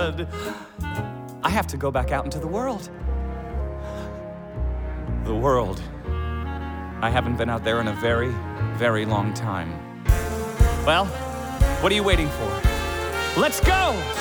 good. I have to go back out into the world. The world. I haven't been out there in a very, very long time. Well, what are you waiting for? Let's go!